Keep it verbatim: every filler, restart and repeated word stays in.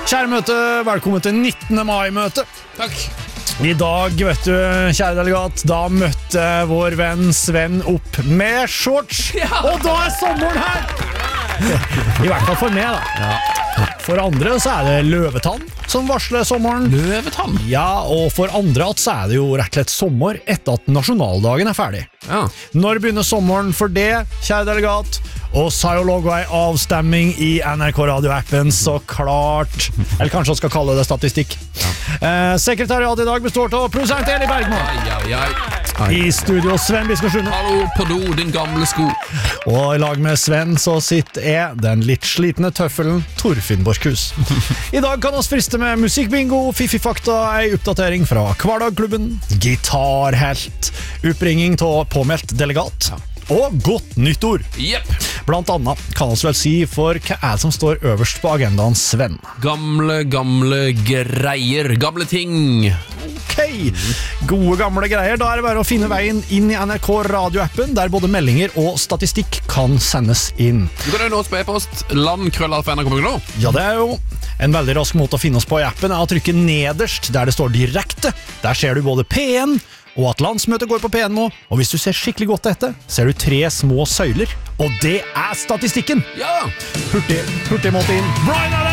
Kjære møte, velkommen til nittende mai-møte. Takk. I dag, vet du, kjære delegat, da møtte vår venn Sven opp med shorts. Ja. Og da er sommeren her! I hvert fall for meg, da. Ja. For andre så er det løvetann som varsler sommeren. Løvetann? Ja, og for andre at så er det jo rett og slett sommer etter at nasjonaldagen er ferdig. Ja. Når begynner sommeren for det, kjære delegat? Og så har jo logget ei avstemming i N R K Radio-appen, så klart. Eller kanskje vi skal kalle det statistikk. Ja. Eh, sekretariat i dag består av produsent Eli Bergman. Ai, ai, ai. I studio Sven Biskår Sunde. Hallo på do, din gamle sko. Og i lag med Sven så sitter jeg, den litt slitne tøffelen, Torfinn Borchhus. I dag kan oss friste med musikkbingo, fiffifakta, ei oppdatering fra Hverdagklubben, gitarhelt, oppringing til påmeldt delegat, og godt nyttår. Jepp. Blant annet kan oss vel si for hva er det som står øverst på agendaen, Sven? Gamle, gamle greier. Gamle ting. Ok, gode gamle greier. Da er det bare å finne veien inn i N R K Radio-appen, der både meldinger og statistikk kan sendes inn. Du kan jo nå på e-post landkrøllalfa nrk punktum no. Ja, det er jo en veldig rask måte å finne oss på i appen, er å trykke nederst der det står direkte. Der ser du både P en og at landsmøtet går på P en nå, og hvis du ser skikkelig godt etter, ser du tre små søyler, og det er statistikken. Ja. Hurtig, hurtig måte inn. Brian